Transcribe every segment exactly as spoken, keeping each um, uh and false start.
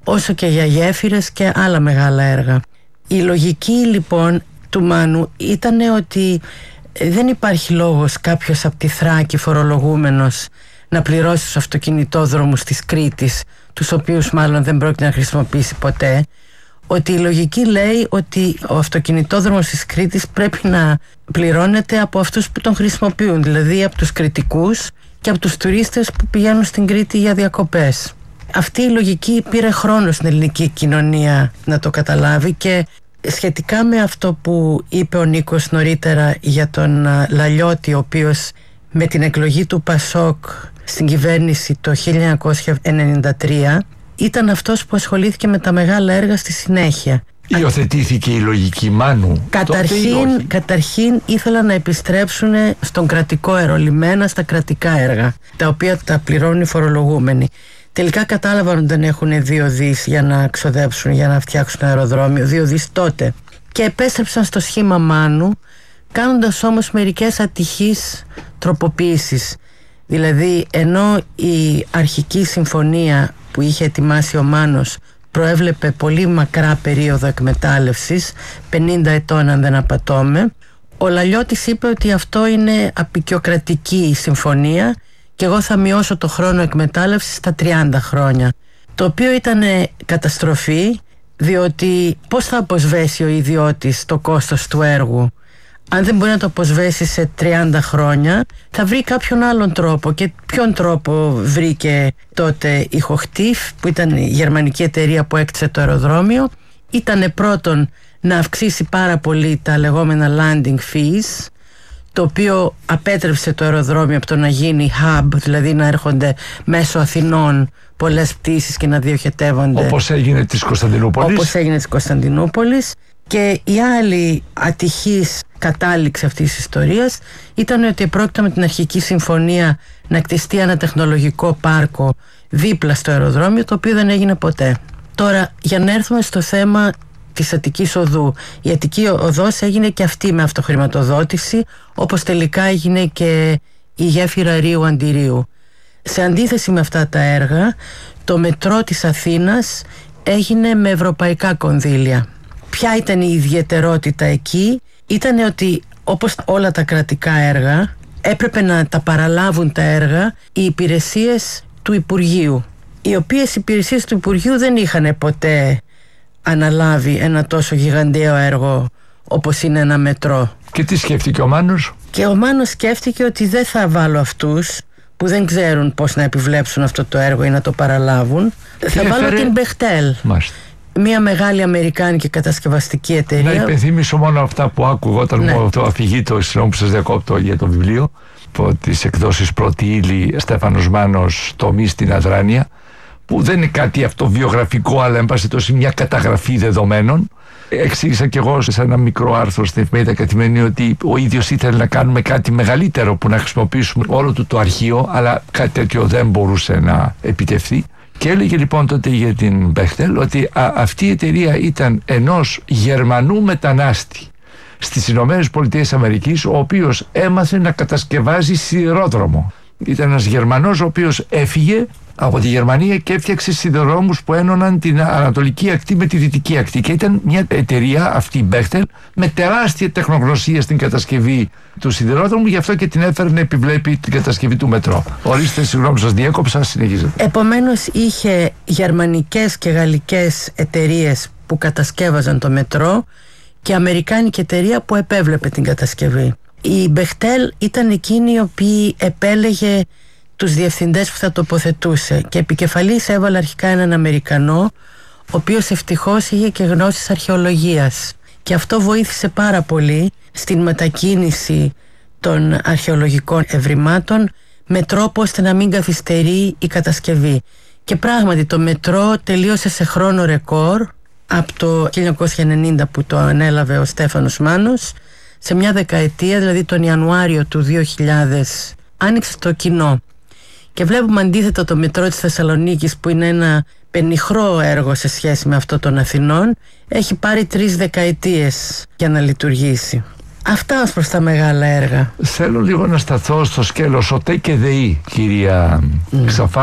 όσο και για γέφυρες και άλλα μεγάλα έργα. Η λογική λοιπόν του Μάνου ήταν ότι δεν υπάρχει λόγος κάποιος από τη Θράκη φορολογούμενος να πληρώσει τους αυτοκινητόδρομους της Κρήτης, τους οποίους μάλλον δεν πρόκειται να χρησιμοποιήσει ποτέ. Ότι η λογική λέει ότι ο αυτοκινητόδρομος της Κρήτης πρέπει να πληρώνεται από αυτούς που τον χρησιμοποιούν, δηλαδή από τους κρητικούς και από τους τουρίστες που πηγαίνουν στην Κρήτη για διακοπές. Αυτή η λογική πήρε χρόνο στην ελληνική κοινωνία να το καταλάβει, και σχετικά με αυτό που είπε ο Νίκος νωρίτερα για τον Λαλιώτη, ο οποίος με την εκλογή του Πασόκ στην κυβέρνηση το χίλια εννιακόσια ενενήντα τρία ήταν αυτός που ασχολήθηκε με τα μεγάλα έργα στη συνέχεια. Υιοθετήθηκε η λογική Μάνου? Καταρχήν, καταρχήν ήθελαν να επιστρέψουν στον κρατικό αερολιμένα, στα κρατικά έργα, τα οποία τα πληρώνουν οι φορολογούμενοι. Τελικά κατάλαβαν ότι δεν έχουν δύο δις για να ξοδέψουν, για να φτιάξουν αεροδρόμιο, δύο δις τότε. Και επέστρεψαν στο σχήμα Μάνου, κάνοντας όμως μερικές ατυχείς τροποποίησεις. Δηλαδή, ενώ η αρχική συμφωνία που είχε ετοιμάσει ο Μάνος προέβλεπε πολύ μακρά περίοδο εκμετάλλευσης, πενήντα ετών αν δεν απατώμε, ο Λαλιώτης είπε ότι αυτό είναι απεικιοκρατική συμφωνία και εγώ θα μειώσω το χρόνο εκμετάλλευσης στα τριάντα χρόνια. Το οποίο ήταν καταστροφή, διότι πώς θα αποσβέσει ο ιδιώτης το κόστος του έργου? Αν δεν μπορεί να το αποσβέσει σε τριάντα χρόνια, θα βρει κάποιον άλλον τρόπο. Και ποιον τρόπο βρήκε τότε η Χοχτίφ, που ήταν η γερμανική εταιρεία που έκτισε το αεροδρόμιο? Ήτανε πρώτον να αυξήσει πάρα πολύ τα λεγόμενα landing fees, το οποίο απέτρεψε το αεροδρόμιο από το να γίνει hub, δηλαδή να έρχονται μέσω Αθηνών πολλές πτήσεις και να διοχετεύονται. Όπως έγινε της Κωνσταντινούπολης. Όπως έγινε της Κωνσταντινούπολης. Και η άλλη ατυχής κατάληξη αυτής της ιστορίας ήταν ότι πρόκειται με την αρχική συμφωνία να κτιστεί ένα τεχνολογικό πάρκο δίπλα στο αεροδρόμιο, το οποίο δεν έγινε ποτέ. Τώρα, για να έρθουμε στο θέμα της Αττικής Οδού. Η Αττική Οδός έγινε και αυτή με αυτοχρηματοδότηση, όπως τελικά έγινε και η γέφυρα Ρίου Αντιρίου. Σε αντίθεση με αυτά τα έργα, το μετρό της Αθήνας έγινε με ευρωπαϊκά κονδύλια. Ποια ήταν η ιδιαιτερότητα εκεί? Ήταν ότι, όπως όλα τα κρατικά έργα, έπρεπε να τα παραλάβουν τα έργα οι υπηρεσίες του Υπουργείου, οι οποίες υπηρεσίες του Υπουργείου δεν είχαν ποτέ αναλάβει ένα τόσο γιγανταίο έργο όπως είναι ένα μετρό. Και τι σκέφτηκε ο Μάνος? Και ο Μάνος σκέφτηκε ότι δεν θα βάλω αυτούς που δεν ξέρουν πώς να επιβλέψουν αυτό το έργο ή να το παραλάβουν. Και θα έφερε... βάλω την Μπεχτέλ. Μάλιστα. Μια μεγάλη αμερικάνικη κατασκευαστική εταιρεία. Να υπενθύμισω μόνο αυτά που άκουγα όταν ναι. μου το αφηγήτο, συγγνώμη που σας διακόπτω για το βιβλίο, από τις εκδόσεις Πρώτη Ύλη, Στέφανος Μάνος, τομή στην Αδράνεια, που δεν είναι κάτι αυτοβιογραφικό, αλλά εν πάση τόσο μια καταγραφή δεδομένων. Εξήγησα και εγώ σε ένα μικρό άρθρο στην Εφημερίδα Καθημερινή ότι ο ίδιος ήθελε να κάνουμε κάτι μεγαλύτερο, που να χρησιμοποιήσουμε όλο του το αρχείο, αλλά κάτι τέτοιο δεν μπορούσε να επιτευχθεί. Και έλεγε λοιπόν τότε για την Μπέχτελ ότι α, αυτή η εταιρεία ήταν ενός Γερμανού μετανάστη στις Ηνωμένες Πολιτείες Αμερικής, ο οποίος έμαθε να κατασκευάζει σιδηρόδρομο. Ήταν ένας Γερμανός ο οποίος έφυγε από τη Γερμανία και έφτιαξε σιδηροδρόμους που ένωναν την ανατολική ακτή με τη δυτική ακτή. Και ήταν μια εταιρεία, αυτή η Μπέχτελ, με τεράστια τεχνογνωσία στην κατασκευή του σιδηρόδρομου, γι' αυτό και την έφερε να επιβλέπει την κατασκευή του μετρό. Ορίστε, συγγνώμη, σας διέκοψα, συνεχίζετε. Επομένως, είχε γερμανικές και γαλλικές εταιρείες που κατασκεύαζαν το μετρό και αμερικάνικη εταιρεία που επέβλεπε την κατασκευή. Η Μπεχτέλ ήταν εκείνη η οποία επέλεγε τους διευθυντές που θα τοποθετούσε, και επικεφαλής έβαλε αρχικά έναν Αμερικανό, ο οποίος ευτυχώς είχε και γνώσεις αρχαιολογίας, και αυτό βοήθησε πάρα πολύ στην μετακίνηση των αρχαιολογικών ευρημάτων με τρόπο ώστε να μην καθυστερεί η κατασκευή. Και πράγματι το μετρό τελείωσε σε χρόνο ρεκόρ από το χίλια εννιακόσια ενενήντα που το ανέλαβε ο Στέφανος Μάνος. Σε μια δεκαετία, δηλαδή τον Ιανουάριο του δύο χιλιάδες, άνοιξε το κοινό. Και βλέπουμε αντίθετα το μετρό της Θεσσαλονίκης, που είναι ένα πενιχρό έργο σε σχέση με αυτό των Αθηνών, έχει πάρει τρεις δεκαετίες για να λειτουργήσει. Αυτά ως προς τα μεγάλα έργα. Θέλω λίγο να σταθώ στο σκέλος ΟΤΕ και ΔΕΗ, κυρία mm. Ξαφά,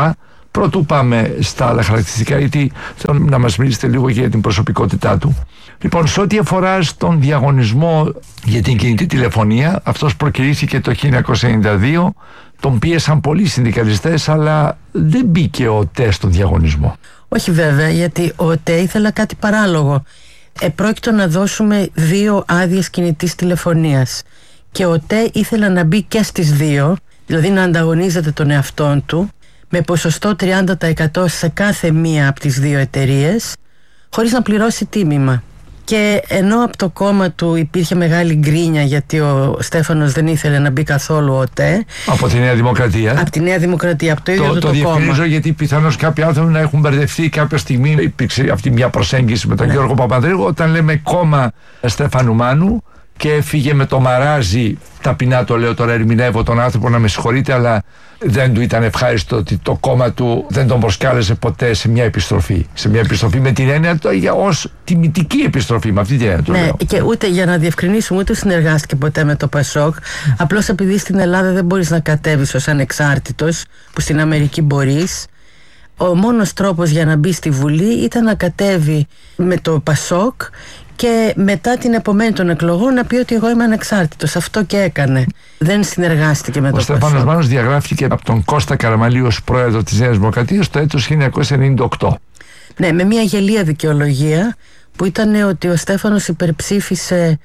Πρωτού πάμε στα άλλα χαρακτηριστικά, γιατί θέλω να μας μιλήσετε λίγο για την προσωπικότητά του. Λοιπόν, σε ό,τι αφορά στον διαγωνισμό για την κινητή τηλεφωνία, αυτός προκηρύχθηκε το χίλια εννιακόσια ενενήντα δύο, τον πίεσαν πολλοί συνδικαλιστές, αλλά δεν μπήκε ο ΟΤΕ στον διαγωνισμό. Όχι βέβαια, γιατί ο ΟΤΕ ήθελε κάτι παράλογο. Επρόκειτο να δώσουμε δύο άδειες κινητής τηλεφωνίας και ο ΟΤΕ ήθελε να μπει και στις δύο, δηλαδή να ανταγωνίζεται τον εαυτόν του με ποσοστό τριάντα τοις εκατό σε κάθε μία από τις δύο εταιρείες, χωρίς να πληρώσει τίμημα. Και ενώ από το κόμμα του υπήρχε μεγάλη γκρίνια γιατί ο Στέφανος δεν ήθελε να μπει καθόλου ο ΟΤΕ. Από τη Νέα Δημοκρατία. Από τη Νέα Δημοκρατία, από το ίδιο το, το, το κόμμα. Το διευκρινίζω γιατί πιθανώς κάποιοι άνθρωποι να έχουν μπερδευτεί. Κάποια στιγμή υπήρξε αυτή μια προσέγγιση με τον ναι. Γιώργο Παπανδρέου, όταν λέμε κόμμα Στέφανου Μάνου και έφυγε με το μαράζι. Ταπεινά το λέω τώρα, ερμηνεύω τον άνθρωπο, να με συγχωρείτε, αλλά δεν του ήταν ευχάριστο ότι το κόμμα του δεν τον προσκάλεσε ποτέ σε μια επιστροφή. Σε μια επιστροφή με την έννοια του ως τιμητική επιστροφή, με αυτή την έννοια του ναι, λέω. Και ούτε για να διευκρινίσουμε, ούτε συνεργάστηκε ποτέ με το Πασόκ. Mm. Απλώς επειδή στην Ελλάδα δεν μπορείς να κατέβεις ως ανεξάρτητος, που στην Αμερική μπορείς. Ο μόνος τρόπος για να μπει στη Βουλή ήταν να κατέβει με το Πασόκ και μετά την επομένη των εκλογών να πει ότι εγώ είμαι ανεξάρτητος. Αυτό και έκανε. Δεν συνεργάστηκε με το Πασόκ. Ο Στέφανος Μάνος διαγράφηκε από τον Κώστα Καραμανλή ως πρόεδρο της Νέας Δημοκρατίας το έτος χίλια εννιακόσια ενενήντα οκτώ. Ναι, με μια γελία δικαιολογία που ήταν ότι ο Στέφανος υπερψήφισε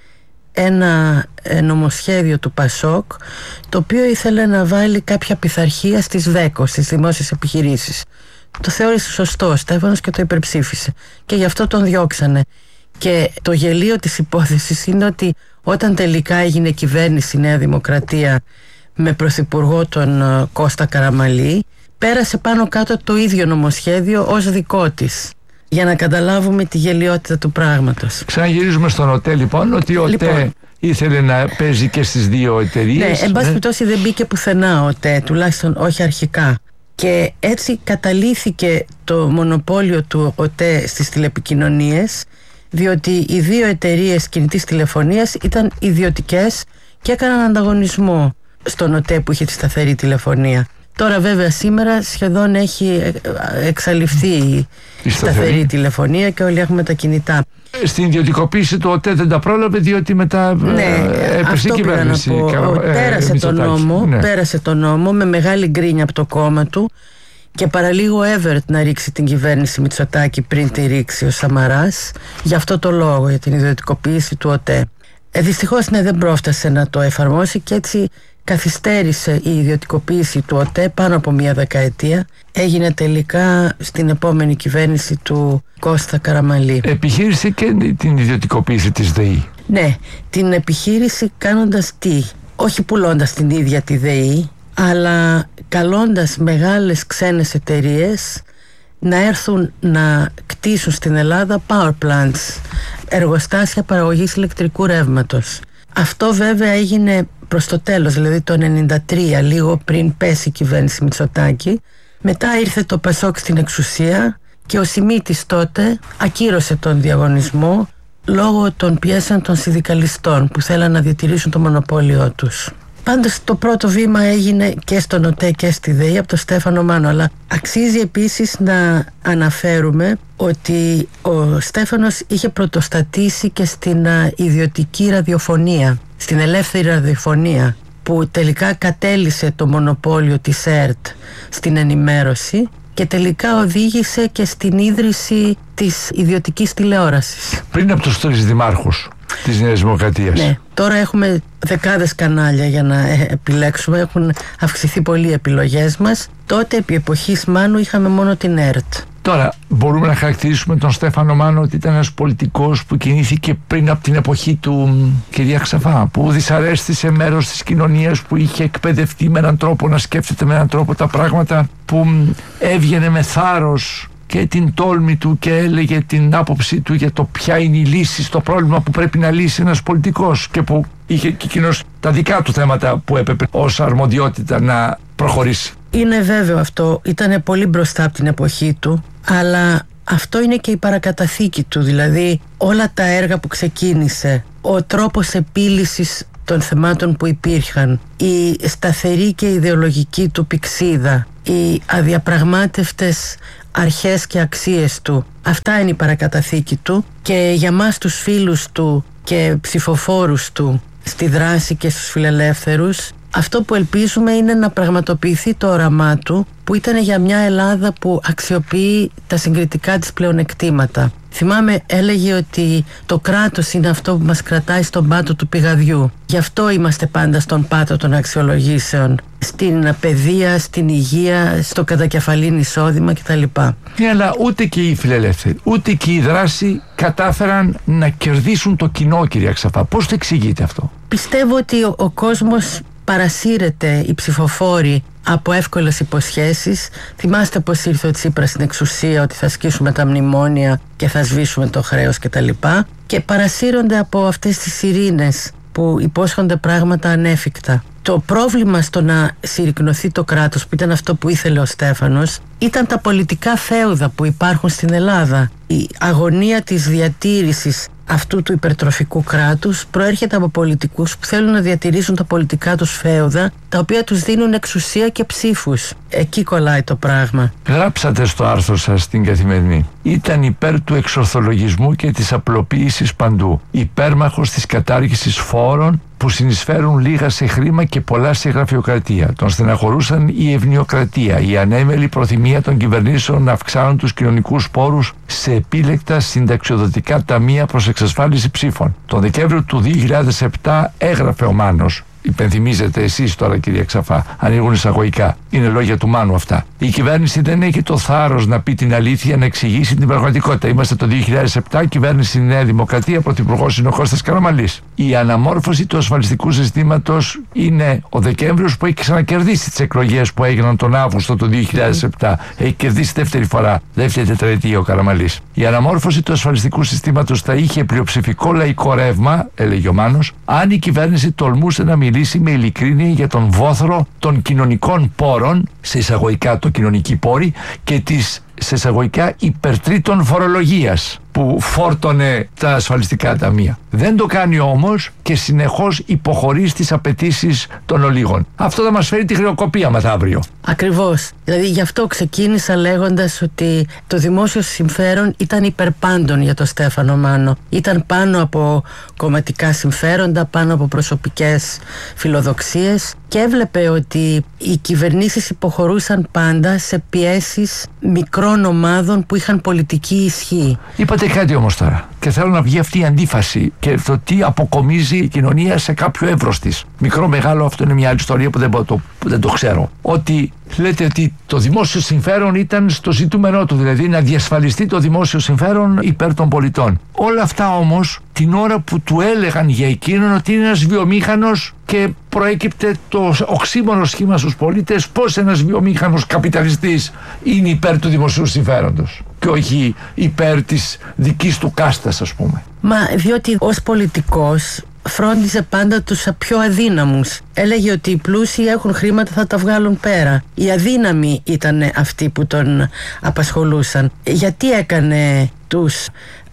ένα νομοσχέδιο του Πασόκ, το οποίο ήθελε να βάλει κάποια πειθαρχία στις ΔΕΚΟ, στις δημόσιες επιχειρήσεις. Το θεώρησε σωστό ο Στέφανος και το υπερψήφισε. Και γι' αυτό τον διώξανε. Και το γελίο της υπόθεσης είναι ότι όταν τελικά έγινε κυβέρνηση η Νέα Δημοκρατία με πρωθυπουργό τον Κώστα Καραμανλή, πέρασε πάνω κάτω το ίδιο νομοσχέδιο ως δικό της. Για να καταλάβουμε τη γελιότητα του πράγματος. Ξαναγυρίζουμε στον ΟΤΕ λοιπόν, ότι ο ΟΤΕ λοιπόν, ήθελε να παίζει και στις δύο εταιρείες. Ναι, εν πάση περιπτώσει δεν μπήκε πουθενά ο ΟΤΕ, τουλάχιστον όχι αρχικά. Και έτσι καταλήθηκε το μονοπόλιο του ΟΤΕ στις τηλεπικοινωνίες, διότι οι δύο εταιρείες κινητής τηλεφωνίας ήταν ιδιωτικές και έκαναν ανταγωνισμό στον ΟΤΕ που είχε τη σταθερή τηλεφωνία. Τώρα βέβαια σήμερα σχεδόν έχει εξαλειφθεί η σταθερή, σταθερή τηλεφωνία και όλοι έχουμε τα κινητά. Στην ιδιωτικοποίηση του ΟΤΕ δεν τα πρόλαβε, διότι μετά ναι, έπεσε η κυβέρνηση. Να πω, ε, πέρασε, το νόμο, ναι. πέρασε το νόμο με μεγάλη γκρίνια από το κόμμα του και παραλίγο Εύερτ να ρίξει την κυβέρνηση Μητσοτάκη πριν τη ρίξει ο Σαμαράς, για αυτό το λόγο, για την ιδιωτικοποίηση του ΟΤΕ. Ε, δυστυχώς ναι, δεν πρόφτασε να το εφαρμόσει και έτσι καθυστέρησε η ιδιωτικοποίηση του ΟΤΕ πάνω από μία δεκαετία. Έγινε τελικά στην επόμενη κυβέρνηση του Κώστα Καραμανλή. Επιχείρησε και την ιδιωτικοποίηση της ΔΕΗ. Ναι, την επιχείρηση κάνοντας τι? Όχι πουλώντας την ίδια τη ΔΕΗ, αλλά καλώντας μεγάλες ξένες εταιρείες να έρθουν να κτίσουν στην Ελλάδα power plants, εργοστάσια παραγωγής ηλεκτρικού ρεύματος. Αυτό βέβαια έγινε προς το τέλος, δηλαδή το ενενήντα τρία, λίγο πριν πέσει η κυβέρνηση Μητσοτάκη. Μετά ήρθε το Πασόκ στην εξουσία και ο Σιμίτης τότε ακύρωσε τον διαγωνισμό λόγω των πιέσεων των συνδικαλιστών που θέλαν να διατηρήσουν το μονοπόλιο τους. Πάντως το πρώτο βήμα έγινε και στον ΟΤΕ και στη ΔΕΗ από τον Στέφανο Μάνο, αλλά αξίζει επίσης να αναφέρουμε ότι ο Στέφανος είχε πρωτοστατήσει και στην ιδιωτική ραδιοφωνία, στην ελεύθερη ραδιοφωνία, που τελικά κατέλυσε το μονοπόλιο της ΕΡΤ στην ενημέρωση και τελικά οδήγησε και στην ίδρυση της ιδιωτικής τηλεόρασης. Πριν από τους τρεις δημάρχους της Νέας Δημοκρατίας. Ναι, τώρα έχουμε δεκάδες κανάλια για να επιλέξουμε, έχουν αυξηθεί πολύ οι επιλογές μας. Τότε επί εποχής Μάνου είχαμε μόνο την ΕΡΤ. Τώρα μπορούμε να χαρακτηρίσουμε τον Στέφανο Μάνο ότι ήταν ένας πολιτικός που κινήθηκε πριν από την εποχή του κυρία Ξαφά, που δυσαρέστησε μέρος της κοινωνίας, που είχε εκπαιδευτεί με έναν τρόπο να σκέφτεται με έναν τρόπο τα πράγματα, που έβγαινε με θάρρος και την τόλμη του και έλεγε την άποψή του για το ποια είναι η λύση στο πρόβλημα που πρέπει να λύσει ένας πολιτικός, και που είχε και εκείνος τα δικά του θέματα που έπρεπε ως αρμοδιότητα να προχωρήσει. Είναι βέβαιο αυτό, ήταν πολύ μπροστά από την εποχή του, αλλά αυτό είναι και η παρακαταθήκη του, δηλαδή όλα τα έργα που ξεκίνησε, ο τρόπος επίλυσης των θεμάτων που υπήρχαν, η σταθερή και ιδεολογική του πυξίδα, οι αδιαπραγμάτευτες αρχές και αξίες του, αυτά είναι η παρακαταθήκη του, και για μας τους φίλους του και ψηφοφόρους του στη δράση και στους φιλελεύθερους, αυτό που ελπίζουμε είναι να πραγματοποιηθεί το όραμά του, που ήταν για μια Ελλάδα που αξιοποιεί τα συγκριτικά της πλεονεκτήματα. Θυμάμαι, έλεγε ότι το κράτος είναι αυτό που μας κρατάει στον πάτο του πηγαδιού. Γι' αυτό είμαστε πάντα στον πάτο των αξιολογήσεων, στην παιδεία, στην υγεία, στο κατακεφαλήν εισόδημα κτλ. Ναι, αλλά ούτε και οι φιλελεύθεροι, ούτε και οι δράση κατάφεραν να κερδίσουν το κοινό, κυρία Ξαφά. Πώς το εξηγείτε αυτό? Πιστεύω ότι ο, ο κόσμος παρασύρεται, οι ψηφοφόροι, από εύκολες υποσχέσεις. Θυμάστε πως ήρθε ο Τσίπρας στην εξουσία, ότι θα σκίσουμε τα μνημόνια και θα σβήσουμε το χρέος κτλ. Και, και παρασύρονται από αυτές τις ειρήνες που υπόσχονται πράγματα ανέφικτα. Το πρόβλημα στο να συρρικνωθεί το κράτος, που ήταν αυτό που ήθελε ο Στέφανος, ήταν τα πολιτικά φέουδα που υπάρχουν στην Ελλάδα. Η αγωνία της διατήρησης αυτού του υπερτροφικού κράτους προέρχεται από πολιτικούς που θέλουν να διατηρήσουν τα πολιτικά τους φέουδα, τα οποία τους δίνουν εξουσία και ψήφους. Εκεί κολλάει το πράγμα. Γράψατε στο άρθρο σας στην Καθημερινή: ήταν υπέρ του εξορθολογισμού και της απλοποίησης παντού, υπέρμαχος της κατάργησης φόρων που συνεισφέρουν λίγα σε χρήμα και πολλά σε γραφειοκρατία. Τον στεναχωρούσαν η ευνοιοκρατία, η ανέμελη προθυμία των κυβερνήσεων να αυξάνουν τους κοινωνικούς πόρους σε επίλεκτα συνταξιοδοτικά ταμεία προς εξασφάλιση ψήφων. Τον Δεκέμβριο του δύο χιλιάδες επτά έγραφε ο Μάνος, υπενθυμίζετε εσείς τώρα, κυρία Ξαφά, ανοίγουν εισαγωγικά, είναι λόγια του Μάνου αυτά: η κυβέρνηση δεν έχει το θάρρος να πει την αλήθεια, να εξηγήσει την πραγματικότητα. Είμαστε το δύο χιλιάδες επτά, κυβέρνηση Νέα Δημοκρατία, πρωθυπουργός είναι ο Κώστας Καραμανλής. Η αναμόρφωση του ασφαλιστικού συστήματος είναι ο Δεκέμβριος, που έχει ξανακερδίσει τις εκλογές που έγιναν τον Αύγουστο το δύο χιλιάδες επτά. Έχει κερδίσει δεύτερη φορά, δεύτερη τετραετία ο Καραμανλής. Η αναμόρφωση του ασφαλιστικού συστήματος θα είχε πλειοψηφικό λαϊκό ρεύμα, έλεγε ο Μάνος, αν η κυβέρνηση τολμούσε να μιλήσει με ειλικρίνεια για τον βόθρο των κοινωνικών πόρων, σε εισαγωγικά το κοινωνική πόρη, και της σε εισαγωγικά υπερτρίτων φορολογίας που φόρτωνε τα ασφαλιστικά ταμεία. Δεν το κάνει όμως και συνεχώς υποχωρεί στις απαιτήσεις των ολίγων. Αυτό θα μας φέρει τη χρεοκοπία μεθαύριο. Ακριβώς. Δηλαδή γι' αυτό ξεκίνησα λέγοντας ότι το δημόσιο συμφέρον ήταν υπερπάντων για τον Στέφανο Μάνο. Ήταν πάνω από κομματικά συμφέροντα, πάνω από προσωπικές φιλοδοξίες, και έβλεπε ότι οι κυβερνήσεις υποχωρούσαν πάντα σε πιέσεις μικρών ομάδων που είχαν πολιτική ισχύ. Είπατε κάτι όμως τώρα, και θέλω να βγει αυτή η αντίφαση και το τι αποκομίζει η κοινωνία σε κάποιο εύρος της. Μικρό, μεγάλο, αυτό είναι μια άλλη ιστορία που δεν, το, που δεν το ξέρω. Ότι λέτε ότι το δημόσιο συμφέρον ήταν στο ζητούμενό του, δηλαδή να διασφαλιστεί το δημόσιο συμφέρον υπέρ των πολιτών. Όλα αυτά όμως την ώρα που του έλεγαν για εκείνον ότι είναι ένας βιομήχανος, και προέκυπτε το οξύμορο σχήμα στους πολίτες πως ένας βιομήχανος καπιταλιστής είναι υπέρ του δημοσίου συμφέροντος και όχι υπέρ της δικής του κάστας, ας πούμε. Μα διότι ως πολιτικός φρόντιζε πάντα τους πιο αδύναμους. Έλεγε ότι οι πλούσιοι έχουν χρήματα, θα τα βγάλουν πέρα. Οι αδύναμοι ήταν αυτοί που τον απασχολούσαν. Γιατί έκανε τους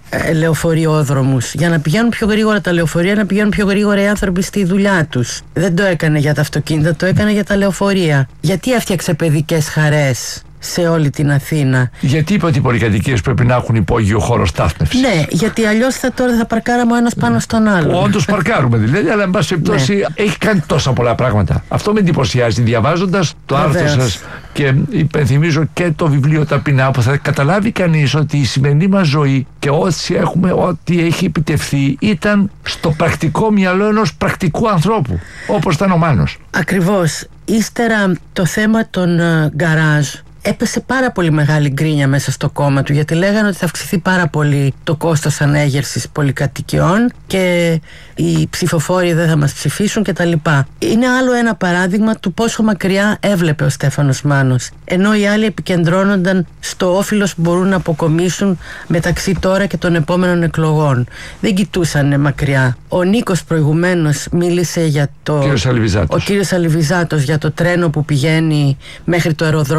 λεωφοριόδρομους? Για να πηγαίνουν πιο γρήγορα τα λεωφορεία, να πηγαίνουν πιο γρήγορα οι άνθρωποι στη δουλειά τους. Δεν το έκανε για τα αυτοκίνητα, το έκανε για τα λεωφορεία. Γιατί έφτιαξε παιδικές χαρές σε όλη την Αθήνα? Γιατί είπε ότι οι πολυκατοικίες πρέπει να έχουν υπόγειο χώρο στάθμευσης. Ναι, γιατί αλλιώς θα, τώρα θα παρκάραμε ο ένας πάνω στον άλλον. Όντως παρκάρουμε δηλαδή, αλλά εν πάση περιπτώσει ναι. Έχει κάνει τόσα πολλά πράγματα. Αυτό με εντυπωσιάζει διαβάζοντας το άρθρο σας, και υπενθυμίζω και το βιβλίο ταπεινά, που θα καταλάβει κανείς ότι η σημερινή μας ζωή και όσοι έχουμε, ό,τι έχει επιτευχθεί ήταν στο πρακτικό μυαλό ενός πρακτικού ανθρώπου, όπως ήταν ο Μάνος. Ακριβώς. Ύστερα το θέμα των uh, γκαράζ έπεσε πάρα πολύ μεγάλη γκρίνια μέσα στο κόμμα του, γιατί λέγανε ότι θα αυξηθεί πάρα πολύ το κόστος ανέγερσης πολυκατοικιών και οι ψηφοφόροι δεν θα μας ψηφίσουν κτλ. Είναι άλλο ένα παράδειγμα του πόσο μακριά έβλεπε ο Στέφανος Μάνος, ενώ οι άλλοι επικεντρώνονταν στο όφελος που μπορούν να αποκομίσουν μεταξύ τώρα και των επόμενων εκλογών. Δεν κοιτούσαν μακριά. Ο Νίκος προηγουμένως μίλησε για το... Κύριος Αλιβιζάτος. Ο κύριος Αλιβιζάτος για το τρένο που πηγαίνει μέχρι το αεροδρόμιο.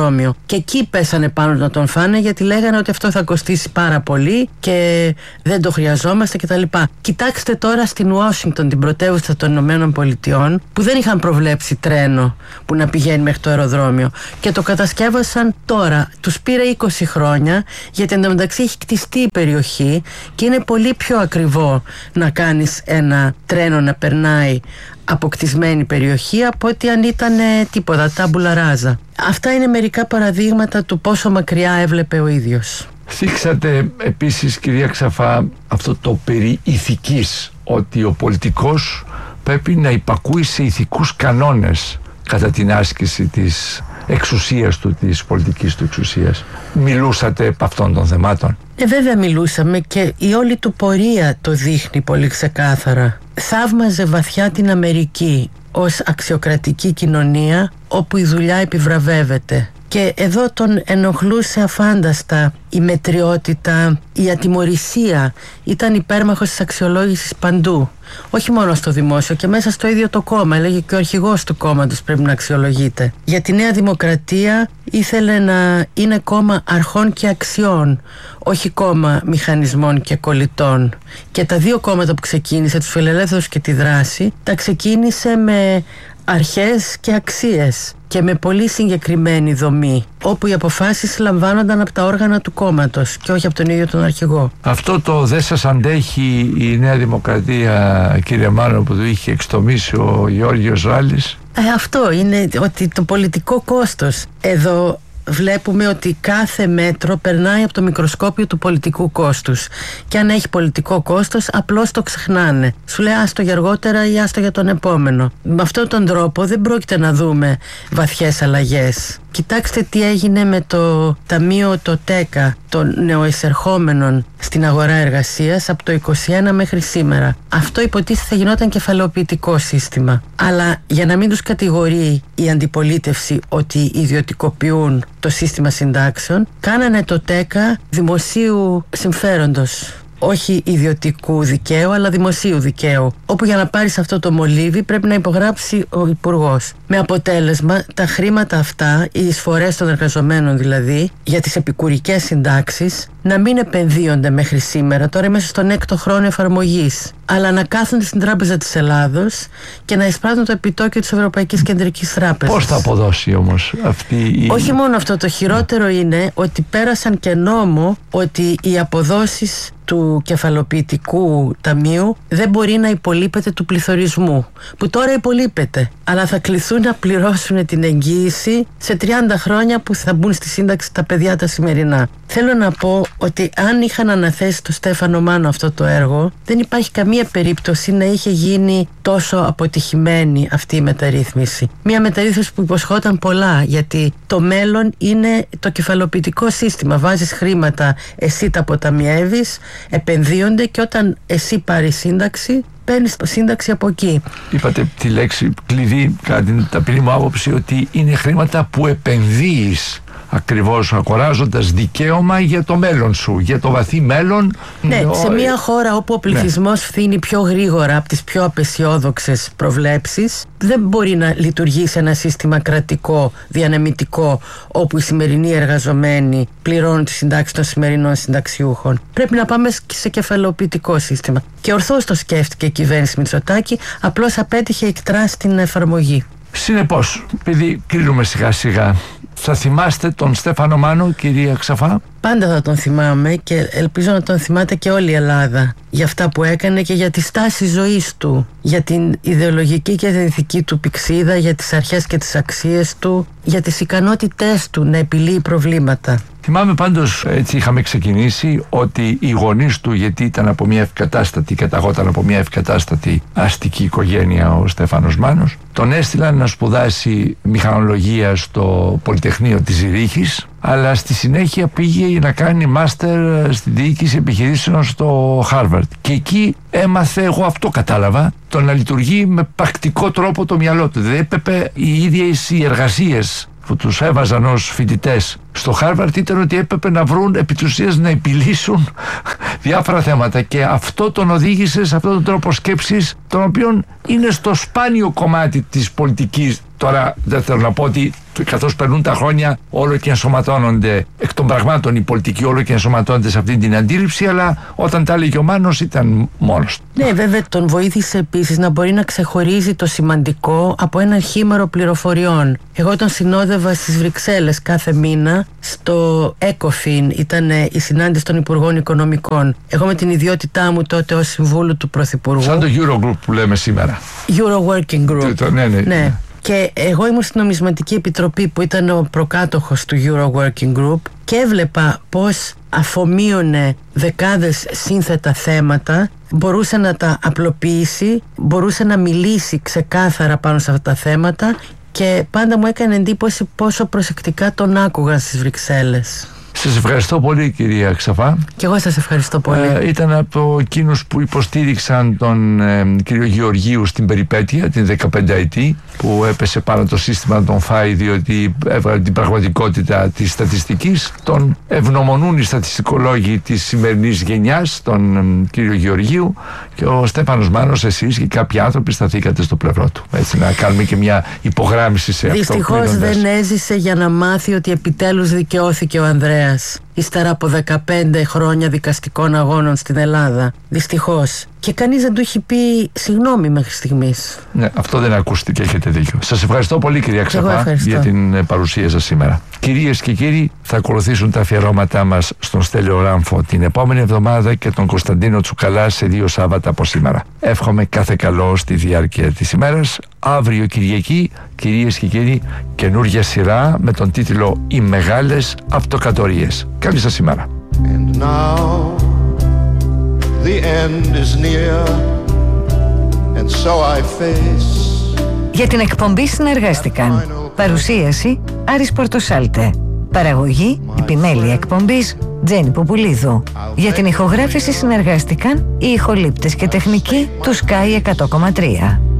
και εκεί πέσανε πάνω να τον φάνε, γιατί λέγανε ότι αυτό θα κοστίσει πάρα πολύ και δεν το χρειαζόμαστε κτλ. Κοιτάξτε τώρα στην Ουάσιγκτον, την πρωτεύουσα των Ηνωμένων Πολιτειών, που δεν είχαν προβλέψει τρένο που να πηγαίνει μέχρι το αεροδρόμιο και το κατασκεύασαν τώρα. Τους πήρε είκοσι χρόνια, γιατί εντωμεταξύ έχει κτιστεί η περιοχή και είναι πολύ πιο ακριβό να κάνεις ένα τρένο να περνάει αποκτισμένη περιοχή από ότι αν ήταν τίποτα, τάμπουλα ράζα. Αυτά είναι μερικά παραδείγματα του πόσο μακριά έβλεπε ο ίδιος. Θίξατε επίσης, κυρία Ξαφά, αυτό το περί ηθικής, ότι ο πολιτικός πρέπει να υπακούει σε ηθικούς κανόνες κατά την άσκηση της εξουσίας του, της πολιτικής του εξουσίας. Μιλούσατε από αυτών των θεμάτων? Ε, βέβαια μιλούσαμε, και η όλη του πορεία το δείχνει πολύ ξεκάθαρα. Θαύμαζε βαθιά την Αμερική ως αξιοκρατική κοινωνία όπου η δουλειά επιβραβεύεται. Και εδώ τον ενοχλούσε αφάνταστα η μετριότητα, η ατιμωρησία. Ήταν υπέρμαχος της αξιολόγησης παντού. Όχι μόνο στο δημόσιο, και μέσα στο ίδιο το κόμμα. Έλεγε και ο αρχηγός του κόμματος πρέπει να αξιολογείται. Για τη Νέα Δημοκρατία ήθελε να είναι κόμμα αρχών και αξιών, όχι κόμμα μηχανισμών και κολλητών. Και τα δύο κόμματα που ξεκίνησε, τους Φιλελεύθερους και τη Δράση, τα ξεκίνησε με αρχές και αξίες και με πολύ συγκεκριμένη δομή, όπου οι αποφάσεις λαμβάνονταν από τα όργανα του κόμματος και όχι από τον ίδιο τον αρχηγό. Αυτό το «δεν σας αντέχει η Νέα Δημοκρατία», κύριε Μάνο, που το είχε εξτομίσει ο Γεώργιος Ράλης? Ε, αυτό είναι, ότι το πολιτικό κόστος. Εδώ βλέπουμε ότι κάθε μέτρο περνάει από το μικροσκόπιο του πολιτικού κόστους. Και αν έχει πολιτικό κόστος, απλώς το ξεχνάνε. Σου λέει άστο για αργότερα ή άστο για τον επόμενο. Με αυτόν τον τρόπο δεν πρόκειται να δούμε βαθιές αλλαγές. Κοιτάξτε τι έγινε με το ταμείο, το ΤΕΚΑ, των νεοεισερχόμενων στην αγορά εργασίας από το είκοσι ένα μέχρι σήμερα. Αυτό υποτίθεται θα γινόταν κεφαλαιοποιητικό σύστημα. Αλλά για να μην τους κατηγορεί η αντιπολίτευση ότι ιδιωτικοποιούν το σύστημα συντάξεων, κάνανε το ΤΕΚΑ δημοσίου συμφέροντος. Όχι ιδιωτικού δικαίου, αλλά δημοσίου δικαίου. Όπου για να πάρεις αυτό το μολύβι πρέπει να υπογράψει ο υπουργός. Με αποτέλεσμα τα χρήματα αυτά, οι εισφορές των εργαζομένων δηλαδή, για τις επικουρικές συντάξεις, να μην επενδύονται μέχρι σήμερα, τώρα μέσα στον έκτο χρόνο εφαρμογής, αλλά να κάθονται στην Τράπεζα της Ελλάδος και να εισπράττουν το επιτόκιο της Ευρωπαϊκής Κεντρικής Τράπεζας. Πώς θα αποδώσει όμως αυτή η... Όχι μόνο αυτό, το χειρότερο είναι ότι πέρασαν και νόμο ότι οι αποδόσεις του κεφαλοποιητικού ταμείου δεν μπορεί να υπολείπεται του πληθωρισμού, που τώρα υπολείπεται, αλλά θα κληθούν να πληρώσουν την εγγύηση σε τριάντα χρόνια που θα μπουν στη σύνταξη τα παιδιά τα σημερινά. Θέλω να πω ότι αν είχαν αναθέσει το Στέφανο Μάνο αυτό το έργο, δεν υπάρχει καμία περίπτωση να είχε γίνει τόσο αποτυχημένη αυτή η μεταρρύθμιση. Μια μεταρρύθμιση που υποσχόταν πολλά, γιατί το μέλλον είναι το κεφαλοποιητικό σύστημα. Βάζεις χρήματα, εσύ τα αποταμιεύεις, επενδύονται και όταν εσύ πάρεις σύνταξη, παίρνεις σύνταξη από εκεί. Είπατε τη λέξη κλειδί, κατά την ταπεινή μου άποψη, ότι είναι χρήματα που επενδύεις, ακριβώς αγοράζοντας δικαίωμα για το μέλλον σου, για το βαθύ μέλλον. Ναι, ο... σε μια χώρα όπου ο πληθυσμός ναι. φθήνει πιο γρήγορα από τις πιο απεσιόδοξες προβλέψεις, δεν μπορεί να λειτουργήσει ένα σύστημα κρατικό, διανεμητικό, όπου οι σημερινοί εργαζομένοι πληρώνουν τις συντάξεις των σημερινών συνταξιούχων. Πρέπει να πάμε σε κεφαλαιοποιητικό σύστημα. Και ορθώς το σκέφτηκε η κυβέρνηση Μητσοτάκη, απλώς απέτυχε εκτρά στην εφαρμογή. Συνεπώς, επειδή κρίνουμε σιγά σιγά, θα θυμάστε τον Στέφανο Μάνο, κυρία Ξαφά? Πάντα θα τον θυμάμαι και ελπίζω να τον θυμάται και όλη η Ελλάδα για αυτά που έκανε και για τη στάση ζωής του, για την ιδεολογική και την ηθική του πυξίδα, για τις αρχές και τις αξίες του, για τις ικανότητές του να επιλύει προβλήματα. Θυμάμαι πάντως, έτσι είχαμε ξεκινήσει, ότι οι γονείς του, γιατί ήταν από μια ευκατάστατη, καταγόταν από μια ευκατάστατη αστική οικογένεια ο Στέφανος Μάνος, τον έστειλαν να σπουδάσει μηχανολογία στο Πολυτεχνείο της Ζηρίχης, αλλά στη συνέχεια πήγε να κάνει μάστερ στη διοίκηση επιχειρήσεων στο Χάρβαρντ. Και εκεί έμαθε, εγώ αυτό κατάλαβα, το να λειτουργεί με πρακτικό τρόπο το μυαλό του. Δηλαδή έπρεπε οι ίδιες οι εργασίες που τους έβαζαν ως φοιτητές στο Χάρβαρντ ήταν ότι έπρεπε να βρουν επί της ουσίας να επιλύσουν διάφορα θέματα, και αυτό τον οδήγησε σε αυτόν τον τρόπο σκέψης, τον οποίον είναι στο σπάνιο κομμάτι της πολιτικής. Τώρα δεν θέλω να πω ότι καθώς περνούν τα χρόνια, όλο και ενσωματώνονται εκ των πραγμάτων οι πολιτικοί, όλο και ενσωματώνονται σε αυτή την αντίληψη, αλλά όταν τα έλεγε ο Μάνος ήταν μόνος του. Ναι, βέβαια τον βοήθησε επίσης να μπορεί να ξεχωρίζει το σημαντικό από ένα χήμαρο πληροφοριών. Εγώ τον συνόδευα στις Βρυξέλλες κάθε μήνα στο ECOFIN, ήταν η συνάντηση των Υπουργών Οικονομικών. Εγώ με την ιδιότητά μου τότε ως συμβούλου του Πρωθυπουργού. Σαν το Eurogroup που λέμε σήμερα. Euro Working Group. Το, ναι, ναι, ναι. ναι. Και εγώ ήμουν στην Νομισματική Επιτροπή που ήταν ο προκάτοχος του Euro Working Group και έβλεπα πώς αφομοίωνε δεκάδες σύνθετα θέματα, μπορούσε να τα απλοποιήσει, μπορούσε να μιλήσει ξεκάθαρα πάνω σε αυτά τα θέματα και πάντα μου έκανε εντύπωση πόσο προσεκτικά τον άκουγα στις Βρυξέλλες. Σας ευχαριστώ πολύ, κυρία Ξαφά. Και εγώ σας ευχαριστώ πολύ. Ε, ήταν από εκείνους που υποστήριξαν τον ε, κύριο Γεωργίου στην περιπέτεια, την δεκαπενταετή, που έπεσε πάνω το σύστημα των ΦΑΙ διότι έβγαλε την πραγματικότητα της στατιστικής. Τον ευγνωμονούν οι στατιστικολόγοι της σημερινής γενιάς, τον ε, κύριο Γεωργίου, και ο Στέφανος Μάνος, εσείς και κάποιοι άνθρωποι σταθήκατε στο πλευρό του. Έτσι, να κάνουμε και μια υπογράμμιση σε αυτό. Δυστυχώς δεν έζησε για να μάθει ότι επιτέλους δικαιώθηκε ο Ανδρέας, ύστερα από δεκαπέντε χρόνια δικαστικών αγώνων στην Ελλάδα. Δυστυχώς. Και κανείς δεν του έχει πει συγγνώμη μέχρι στιγμής. Ναι, αυτό δεν ακούστηκε, έχετε δίκιο. Σας ευχαριστώ πολύ, κυρία Ξαφά, για την παρουσία σας σήμερα. Κυρίες και κύριοι, θα ακολουθήσουν τα αφιερώματά μας στον Στέλιο Ράμφο την επόμενη εβδομάδα και τον Κωνσταντίνο Τσουκαλά σε δύο Σάββατα από σήμερα. Εύχομαι κάθε καλό στη διάρκεια της ημέρας. Αύριο Κυριακή, κυρίες και κύριοι, καινούργια σειρά με τον τίτλο «Οι μεγάλες αυτοκρατορίες». Καλή σας ημέρα. And now the end is near, and so I face. Για την εκπομπή συνεργάστηκαν παρουσίαση Άρης Πορτοσάλτε, παραγωγή επιμέλεια εκπομπής Τζέννη Ποπουλίδου. Για την ηχογράφηση συνεργάστηκαν οι ηχολήπτες και τεχνικοί του Sky εκατό κόμμα τρία.